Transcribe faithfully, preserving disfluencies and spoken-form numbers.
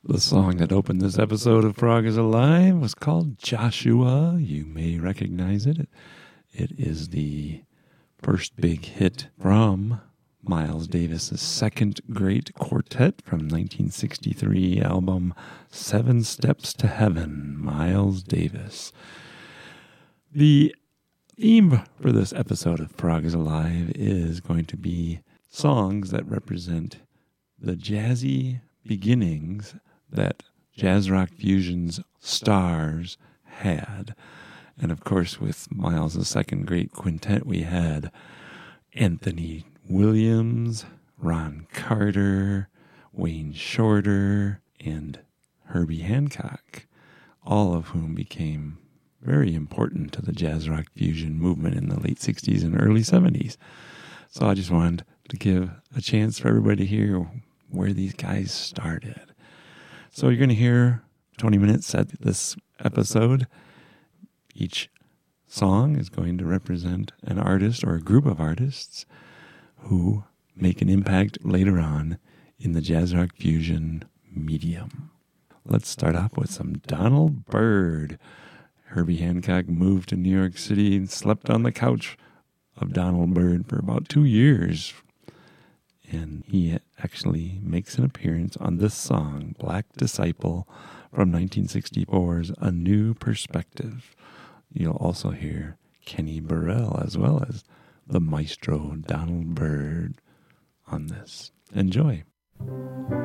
The song that opened this episode of Frog is Alive was called Joshua. You may recognize it. It is the first big hit from Miles Davis's second great quartet from nineteen sixty-three album Seven Steps to Heaven, Miles Davis. The theme for this episode of Frog is Alive is going to be songs that represent the jazzy beginnings that jazz rock fusion's stars had. And of course, with Miles' second great quintet, we had Anthony Williams, Ron Carter, Wayne Shorter, and Herbie Hancock, all of whom became very important to the jazz rock fusion movement in the late sixties and early seventies. So I just wanted to give a chance for everybody to hear where these guys started. So you're going to hear twenty minutes set this episode. Each song is going to represent an artist or a group of artists who make an impact later on in the jazz rock fusion medium. Let's start off with some Donald Byrd. Herbie Hancock moved to New York City and slept on the couch of Donald Byrd for about two years. And he actually makes an appearance on this song, Black Disciple, from nineteen sixty-four's A New Perspective. You'll also hear Kenny Burrell as well as the maestro Donald Byrd on this. Enjoy.